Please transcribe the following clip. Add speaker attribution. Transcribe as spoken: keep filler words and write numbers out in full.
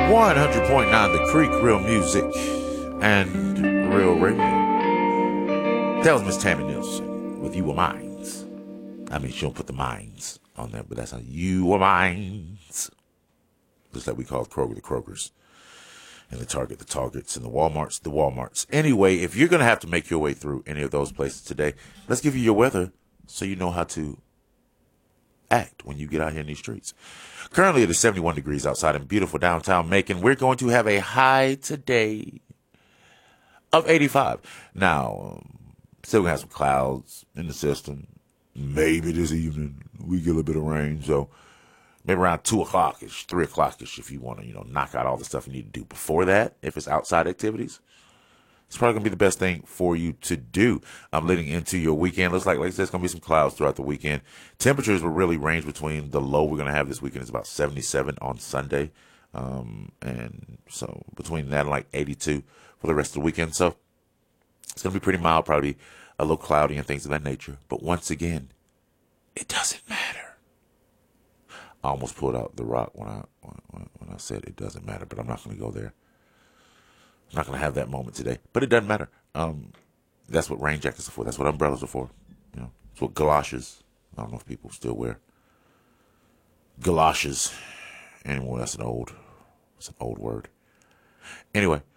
Speaker 1: one hundred point nine The Creek, real music and real radio. That was Miss Tammy Nielsen with You Were Mines. I mean, she don't put the mines on there, but that's how You Were Mines. Just like we call Kroger the Krogers. And the Target, the Targets, and the Walmarts, the Walmarts. Anyway, if you're going to have to make your way through any of those places today, let's give you your weather so you know how to act when you get out here in these streets. Currently, it is seventy-one degrees outside in beautiful downtown Macon. We're going to have a high today of eighty-five. Now, um, still going to have some clouds in the system. Maybe this evening we get a little bit of rain, so maybe around two o'clock-ish, three o'clock-ish if you want to, you know, knock out all the stuff you need to do before that, if it's outside activities. It's probably going to be the best thing for you to do. I'm um, leading into your weekend. Looks like, like I said, it's going to be some clouds throughout the weekend. Temperatures will really range between the low we're going to have this weekend is about seventy-seven on Sunday. Um, and so between that and like eighty-two for the rest of the weekend. So it's going to be pretty mild, probably a little cloudy and things of that nature. But once again, it doesn't matter. I almost pulled out the rock when I when, when I said it doesn't matter, but I'm not going to go there. I'm not going to have that moment today, but it doesn't matter. Um, that's what rain jackets are for. That's what umbrellas are for. You know, it's what galoshes. I don't know if people still wear galoshes anymore. That's an old, that's an old word. Anyway,